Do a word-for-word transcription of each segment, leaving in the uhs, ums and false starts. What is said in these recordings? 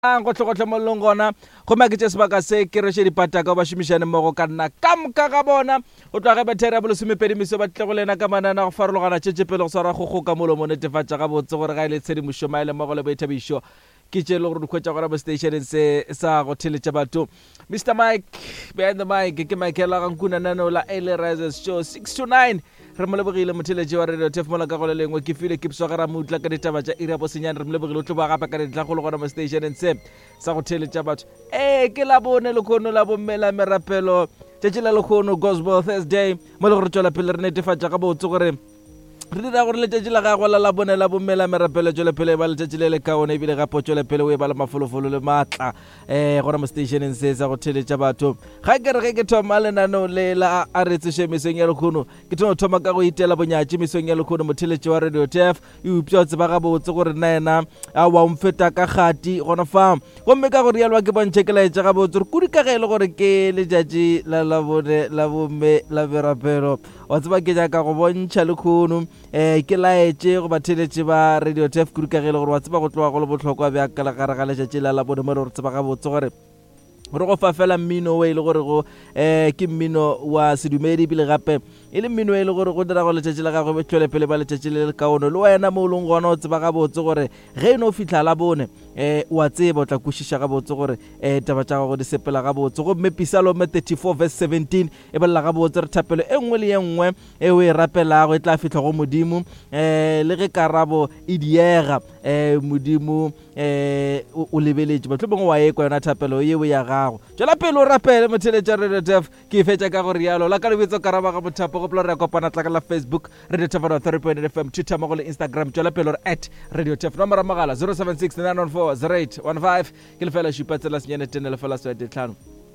go tlhogotlhe mo leng gona go maketse sebaka se ke re she dipataka ba shumishane mmogo ka nna ka mka ga bona go tloga ge bathera bolosomepedimiso ba tle go lena ka manana go farologana tšetšepele go swara go go ka molomo netefatša ga botse gore ga ile tshedimošo maele mmogo le boithabišo ke tšele gore dikhwetša gona mo stationeng se sa go theletša batho. Mister Mike behind the mic ke Michael Gankuna nano la Early Risers show six to nine re mo lebogile motheletši wa radio T F mola ka go le lengwe ke file ke pswa ga ramutla ka ditaba tša ira bosenyane re mo lebogile o tlo ba gape ka ditla go le gona mo stationeng se sa go theletša batho. Eh ke la bone le khono la bommela merapelo tšetše la le khono Gospel Thursday mo le gore tšwela pele re netefatša ga botse gore re dira gore letšatši la gagwe la la bone la bommela merapelo tšwele pele ba letšatši le le kaone ebile gape tšwele pele o e ba le mafolofolo le maatla um gona mo stationeng se sa go theletša batho. Ga ke re ge ke thoma lenaneo le la a re tsešhe mesong ya lekgono ke thono thoma ka go itela bonyatši mesong ya lekgono motheletši wa radio T F e upša o tseba ga botse gore nna ena a wa mfeta ka kgati gona fa gomme ka gore yalwa ke bontšhe ke laetša ga botse gore kudi ka ge e le gore ke letšatši la la bone la bomme la merapelo wa tseba ke jaaka go bontšha lekgono eh ke laetse go batheletši ba radio T F kuri ka ge le gore wa tseba go tloga go le bohlokwa bja ka la gare ga letšatši la la bone mo le gore tseba ga botse gore gore go fa fela mmino we e le gore go eh ke mmino wa sedumedi bile gape e le mmino e le gore go dira go letšatši la gagwe tšwele pele ba letšatši le le kaone le wena mo leng gona o tseba ga botse gore ge e no fitlha la bone eh wa tseba o tla kwešiša ga botse gore eh taba tša gago di sepela ga botse go mme Psalm thirty-four verse seventeen e bolela ga botse re thapelo e nngwe le e nngwe e o e rapelago e tla fitlha go modimo eh le ge karabo e diega eh modimo eh o lebeletše batho bongwe wa ekwa yona thapelo yeo ya gago tšwela pele o rapele motheletša radio T F ke e fetša ka gore yalo la ka lebetso karaba ga mothapo go pela re kopana tla ka la Facebook radio T F one oh three point eight F M Twitter mo go le Instagram tšwela pele re at radio T F nomoro mogala zero seven six nine one four zero eight one five ke lefela šupa tsela senyane tene lefela swete tlhano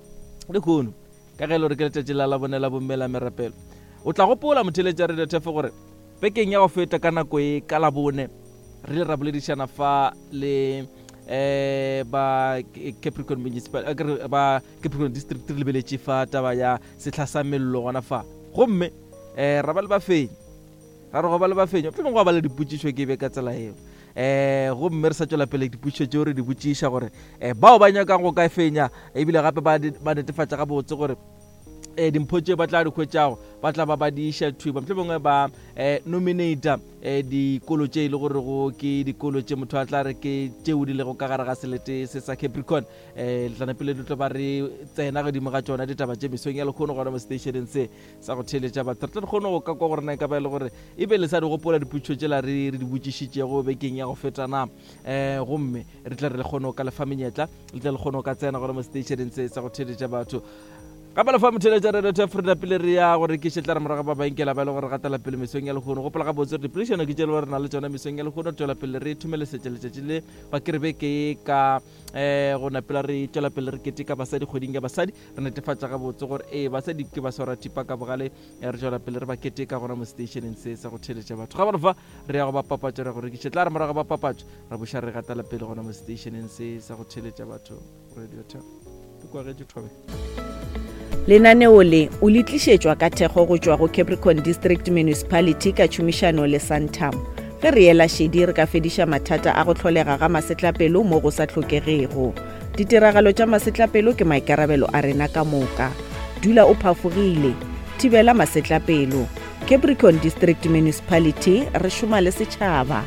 le khono ka ge le re ke letšatši la la bone la bommela merapelo o tla gopola motheletša radio T F gore pekeng ya go feta ka nako e ka la bone re le ra boledišana fa le eh ba Capricorn municipal ba Capricorn district le beletše fa taba ya sehla sa mello gona fa gomme eh ra ba le ba fenya ra re go ba le ba fenya tle go ba le diputšišo ke be ka tsela eo eh gomme re sa tšwela pele diputšo tšeo re di botšiša gore eh bao ba nyakang go ka fenya ebile gape ba netefatša ga botse gore eh dimpho tšeo ba tla di khwetšago ba tla ba ba di iša thuba mtle bongwe ba eh nominata eh dikolo tše e le gore go ke dikolo tše motho a tla re ke tšeo di lego ka gare ga selete se sa Capricorn eh le tlana pele di tlo ba re tsena godimo ga tšona ditaba tše mesong ya lekgono gona mo stationeng se sa go theletša batho re tla di kgone go ka kwa gore na e ka ba e le gore e be le sa di gopola diputšo tše la re di botšišitšego bekeng ya go fetana eh gomme re tla re le kgone go ka lefa menyetla le tla le kgone go ka tsena gona mo stationeng se sa go theletša batho ka ba le fa motheletša radio T F re pele re ya gore ke šetla re moraga ba bankela ba le gore gatela pele mesong ya lekgono go pela ga botse re dipolešano ke tšele re na le tšona mesong ya lekgono tšwela pele re thumelesetše letšatši le ba ke re be ke ka eh go napela re tšwela pele re keteka basadi kgweding ya basadi re netefatša ga botse gore eh basadi ke ba swara thipa ka bogale re tšwela pele re ba keteka gona mo stationeng se sa go theletša batho ga ba le fa re ya go ba papatša re gore ke šetla re moraga ba papatša re boša re gatela pele gona mo stationeng se sa go theletša batho radio T F ke kwa ge thobe lenaneo le o le tlišetšwa ka thekgo go tšwa go Capricorn District Municipality ka tšhomišano le Santam ge re ela šedi re ka fediša mathata a go tlholega ga masetlapelo mo go sa tlhokegego. Ditiragalo tša masetlapelo ke maikarabelo a rena ka moka. Dula o phafogile, thibela masetlapelo. Capricorn District Municipality re šoma le setšhaba.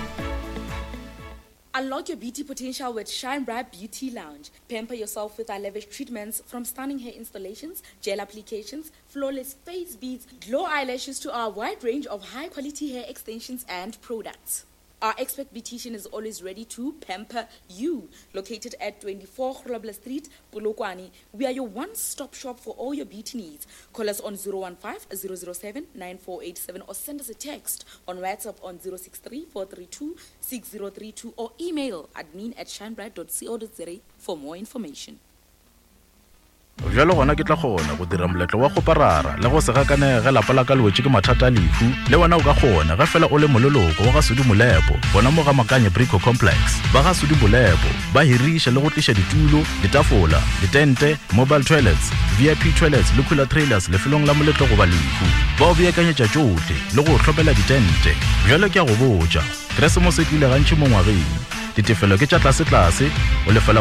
Unlock your beauty potential with Shine Bright Beauty Lounge. Pamper yourself with our lavish treatments from stunning hair installations, gel applications, flawless face beads, glow eyelashes to our wide range of high-quality hair extensions and products. Our expert beautician is always ready to pamper you. Located at twenty-four Grobler Street, Polokwane, we are your one-stop shop for all your beauty needs. Call us on zero one five, zero zero seven, nine four eight seven or send us a text on WhatsApp on zero six three, four three two, six zero three two or email admin at shinebright dot co dot za for more information. Jalo gona ke tla gona go dira moletlo wa go parara le go se gakanege lapa la ka lwetse ke mathata a lefu le wona o ka gona ga fela o le mololoko wa ga Sudi Molepo bona mo ga Makanye Brico Complex ba ga Sudi Molepo ba hiriša le go tliša ditulo ditafola ditente mobile toilets V I P toilets le cooler trailers le felong la moletlo go ba lefu ba o beakanyetša tšohle le go tlhopela ditente jalo ke a go botša Christmas e tlile gantši mo ngwageng ditefelo ke tša tlase-tlase o lefela